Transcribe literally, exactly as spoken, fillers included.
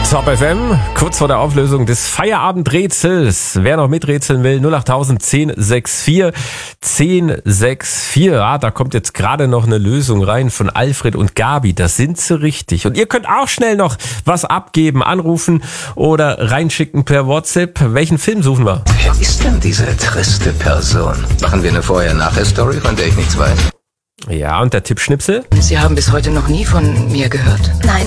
Top F M, kurz vor der Auflösung des Feierabendrätsels. Wer noch miträtseln will, null achttausend zehn sechs vier zehn sechs vier. Ah, da kommt jetzt gerade noch eine Lösung rein von Alfred und Gabi. Das sind sie richtig. Und ihr könnt auch schnell noch was abgeben, anrufen oder reinschicken per WhatsApp. Welchen Film suchen wir? Wer ist denn diese triste Person? Machen wir eine Vorher-Nachher-Story, von der ich nichts weiß? Ja, und der Tippschnipsel? Sie haben bis heute noch nie von mir gehört? Nein.